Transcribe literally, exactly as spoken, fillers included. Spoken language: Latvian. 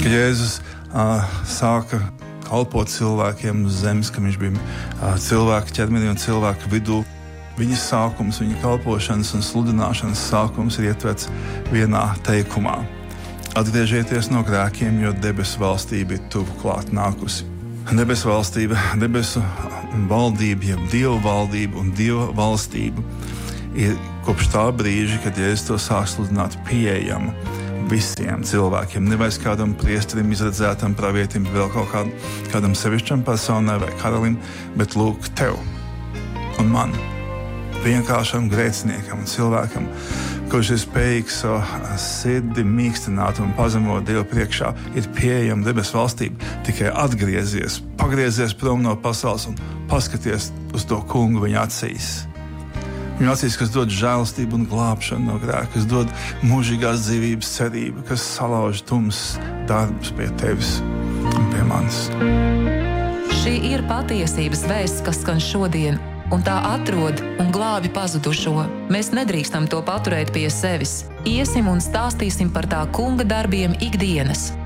Kad Jēzus uh, sāka kalpot cilvēkiem uz zemes, ka viņš bija uh, cilvēku ķermenī un cilvēku vidū, viņa sākums, viņa kalpošanas un sludināšanas sākums ir ietverts vienā teikumā. Atgriezieties no grēkiem, jo debesu valstība ir tuvu klāt nākusi. Debesu valstība, debesu valdība, jeb Dieva valdība un Dieva valstība ir kopš tā brīža, kad Jēzus to sāk sludināt, pieejama visiem cilvēkiem. Nevairs kādam priesterim, izredzētam pravietim, vēl kaut kādam, kādam sevišķam personai vai karalim, bet lūk tev un man, vienkāršam grēciniekam un cilvēkam, kurš ir spējīgs savu sirdi mīkstināt un pazemot Dievu priekšā, ir pieejama debesu valstība. Tikai atgriezies, pagriezies prom no pasaules un paskaties uz to kungu viņa acīs. Viņa acīs, kas dod žēlastību un glābšanu no grēka, kas dod mūžīgās dzīvības cerību, kas salauž tumsas darbus pie tevis un pie manis. Šī ir patiesības vēsts, kas skan šodien, un tā atrod un glābi pazudušo. Mēs nedrīkstam to paturēt pie sevis. Iesim un stāstīsim par tā kunga darbiem ikdienas.